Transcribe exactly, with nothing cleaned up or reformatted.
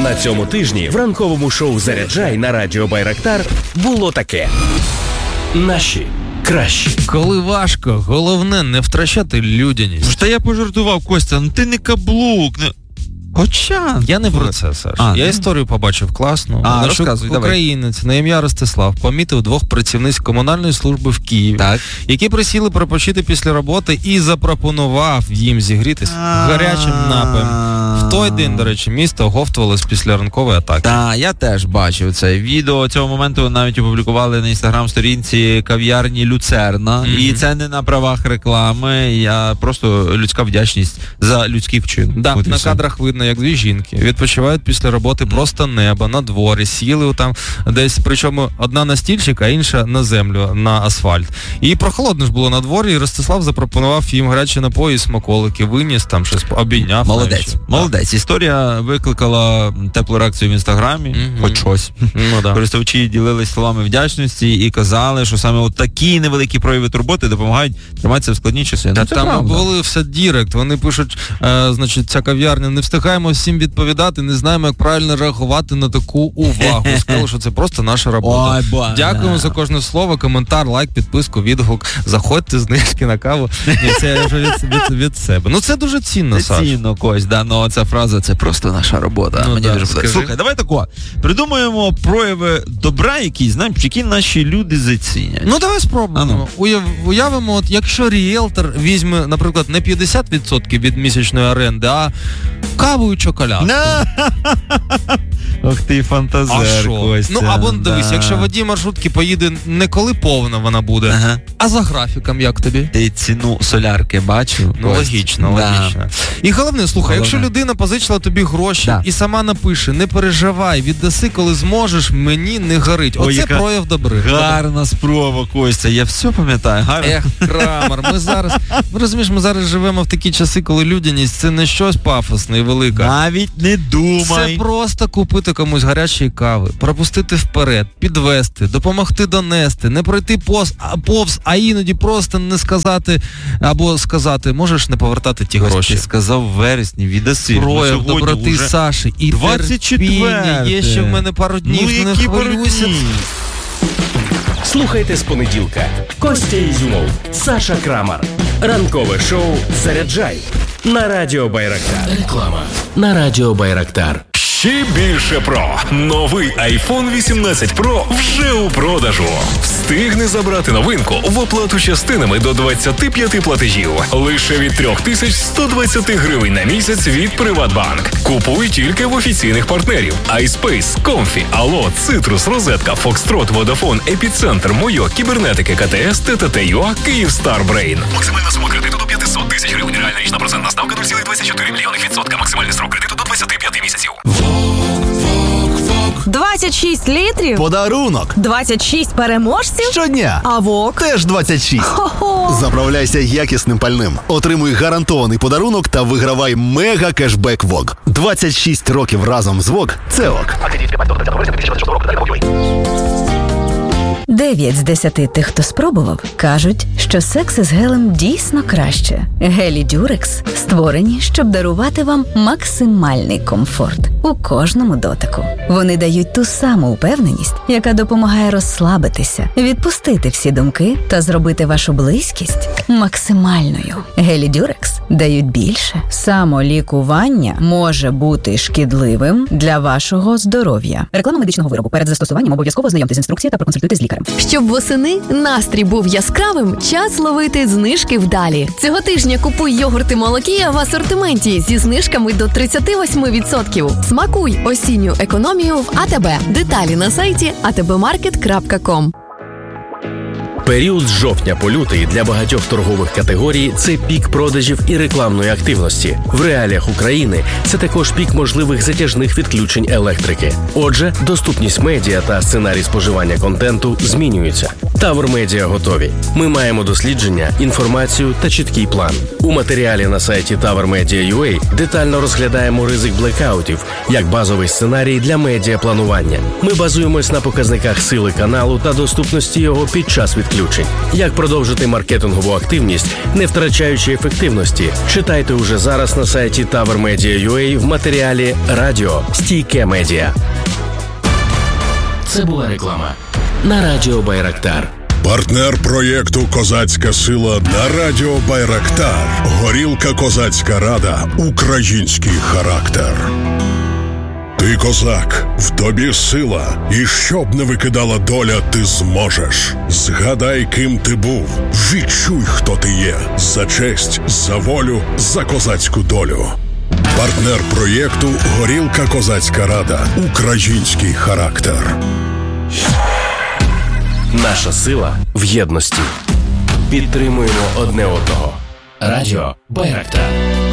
На цьому тижні в ранковому шоу «Заряджай» на радіо Байрактар було таке. Наші кращі. Коли важко, головне не втрачати людяність. Та я пожартував, Костя, ну ти не каблук, не... Хоча... Я не про це, Саш. А, я ну... історію побачив класну. А, розказуй, давай. Українець на ім'я Ростислав помітив двох працівниць комунальної служби в Києві, так. які присіли перепочити після роботи і запропонував їм зігрітись гарячим напоєм. В той день, до речі, місто оговтувалось після ранкової атаки. Так, я теж бачив це відео. Цього моменту навіть опублікували на інстаграм-сторінці кав'ярні «Люцерна». Mm-hmm. І це не на правах реклами, а просто людська вдячність за людський вчин. Да, на кадрах видно, як дві жінки відпочивають після роботи просто неба, на дворі, сіли там десь, причому одна на стільчик, а інша на землю, на асфальт. І прохолодно ж було на дворі, і Ростислав запропонував їм гарячі напої, смаколики, виніс, там щось обійняв. Молодець, навіть. молодець. Історія викликала теплу реакцію в інстаграмі, mm-hmm. хоч щось. Ну, да. Користувачі ділились словами вдячності і казали, що саме от такі невеликі прояви турботи допомагають триматися в складні часи. Та ну, там були все дірект, вони пишуть, е, значить, ця кав'ярня, не встигаємо всім відповідати, не знаємо, як правильно реагувати на таку увагу. Сказали, що це просто наша робота. Ой, ба, Дякуємо да. за кожне слово, коментар, лайк, підписку, відгук. Заходьте, знижки на каву. Ні, це я вже від, від, від себе. Ну це дуже цінно, Саш. Це цінно, Кость, да, ну ця фраза, це просто наша робота. Ну, Мені да, дуже подобається. Слухай, давай тако, придумаємо прояви добра, які, знаєш, які наші люди зацінять. Ну давай спробуємо. А ну. Уяв, уявимо, от якщо ріелтор візьме, наприклад, не п'ятдесят відсотків від місячної оренди, а каву і чоколадку. Ох ти фантазер, а що? Костя. Ну або дивись, да. якщо водій маршрутки поїде не коли повна вона буде, ага. а за графіком, як тобі? Ти ціну солярки бачив? Ну, логічно, да. логічно. І головне, слухай, головне. якщо людина позичила тобі гроші да. і сама напише, не переживай, віддаси, коли зможеш, мені не горить. Оце Ой, прояв добри. Гарна спроба, Костя, я все пам'ятаю. Гарно. Ех, Крамер, ми зараз, ми розумієш, ми зараз живемо в такі часи, коли людяність це не щось пафосне і велике. Навіть не думай. Це просто купити комусь гарячої кави, пропустити вперед, підвести, допомогти донести, не пройти повз, а, повз, а іноді просто не сказати, або сказати, можеш не повертати ті Ось гроші. Ти сказав в вересні, віддаси. Прояв доброти уже... Саші і терпіння. Є ще в мене пару днів, ну, не хвилюйся. Слухайте з понеділка. Костя Ізюмов, Саша Крамар. Ранкове шоу «Заряджай» на радіо Байрактар. Реклама на радіо Байрактар. Ще більше про. Новий айфон вісімнадцять Про вже у продажу. Встигни забрати новинку в оплату частинами до двадцять п'ять платежів. Лише від три тисячі сто двадцять гривень на місяць від Приватбанк. Купуй тільки в офіційних партнерів. iSpace, Comfy, Allo, Citrus, Розетка, Foxtrot, Vodafone, Епіцентр, Мойо, Кібернетики, КТС, ТТТ.ЮА, Київстар Брейн. Максимальна сума кредиту до п'ятсот тисяч гривень. Реальна річна процентна ставка нуль цілих двадцять чотири мільйонів відсотка. Максимальний срок кредиту до двадцять п'ять місяців. двадцять шість літрів? Подарунок. двадцять шість переможців? Щодня. А ВОК? Теж двадцять шість. Хо-хо. Заправляйся якісним пальним. Отримуй гарантований подарунок та вигравай мега кешбек ВОК. двадцять шість років разом з ВОК – це ок. Дев'ять з десяти тих, хто спробував, кажуть, що секс із гелем дійсно краще. Гелі Дюрекс створені, щоб дарувати вам максимальний комфорт у кожному дотику. Вони дають ту саму упевненість, яка допомагає розслабитися, відпустити всі думки та зробити вашу близькість максимальною. Гелі Дюрекс дають більше. Самолікування може бути шкідливим для вашого здоров'я. Реклама медичного виробу. Перед застосуванням обов'язково ознайомтесь з інструкцією та проконсультуйтесь з лікарем. Щоб восени настрій був яскравим, час ловити знижки вдалі. Цього тижня купуй йогурти Молокія в асортименті зі знижками до тридцять вісім відсотків. Смакуй осінню економію в АТБ. Деталі на сайті а те бе маркет крапка ком. Період з жовтня по лютий для багатьох торгових категорій – це пік продажів і рекламної активності. В реаліях України це також пік можливих затяжних відключень електрики. Отже, доступність медіа та сценарій споживання контенту змінюються. Тавр Медіа готові. Ми маємо дослідження, інформацію та чіткий план. У матеріалі на сайті тавр медіа крапка ю а детально розглядаємо ризик блекаутів як базовий сценарій для медіапланування. Ми базуємось на показниках сили каналу та доступності його під час відключення. відключень. Як продовжити маркетингову активність, не втрачаючи ефективності? Читайте уже зараз на сайті Тавер Медіа крапка ю а в матеріалі «Радіо. Стійке медіа». Це була реклама на Радіо Байрактар. Партнер проєкту «Козацька сила» на Радіо Байрактар. Горілка «Козацька рада». Український характер. Ти козак, в тобі сила, і щоб не викидала доля, ти зможеш. Згадай, ким ти був, відчуй, хто ти є. За честь, за волю, за козацьку долю. Партнер проєкту «Горілка «Козацька рада». Український характер. Наша сила в єдності. Підтримуємо одне одного. Радіо Байрактар.